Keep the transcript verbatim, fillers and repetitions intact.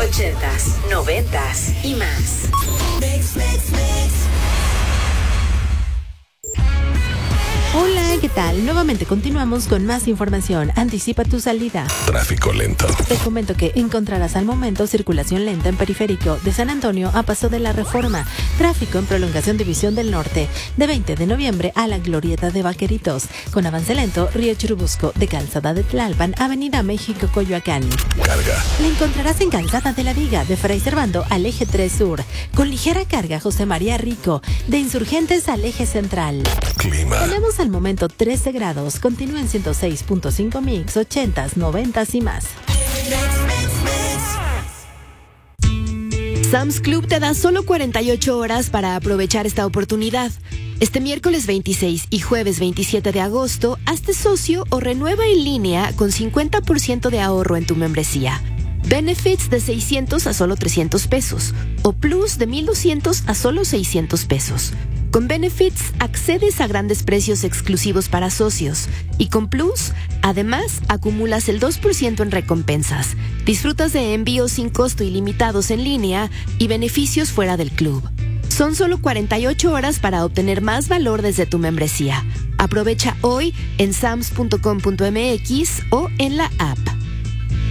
ochentas, noventas y más. Mix, mix, mix. Hola, ¿qué tal? Nuevamente continuamos con más información. Anticipa tu salida. Tráfico lento. Te comento que encontrarás al momento circulación lenta en periférico de San Antonio a Paso de la Reforma. Tráfico en prolongación División del Norte de veinte de noviembre a la Glorieta de Vaqueritos. Con avance lento Río Churubusco de Calzada de Tlalpan, Avenida México, Coyoacán. Carga. La encontrarás en Calzada de la Viga de Fray Servando al Eje tres Sur. Con ligera carga José María Rico de Insurgentes al Eje Central. Clima. Tenemos al momento trece grados. Continúa en ciento seis punto cinco mix, ochentas, noventas y más. Sam's Club te da solo cuarenta y ocho horas para aprovechar esta oportunidad. Este miércoles veintiséis y jueves veintisiete de agosto, hazte socio o renueva en línea con cincuenta por ciento de ahorro en tu membresía. Benefits de seiscientos a solo trescientos pesos o Plus de mil doscientos a solo seiscientos pesos. Con Benefits accedes a grandes precios exclusivos para socios y con Plus, además, acumulas el dos por ciento en recompensas. Disfrutas de envíos sin costo ilimitados en línea y beneficios fuera del club. Son solo cuarenta y ocho horas para obtener más valor desde tu membresía. Aprovecha hoy en sams punto com punto mx o en la app.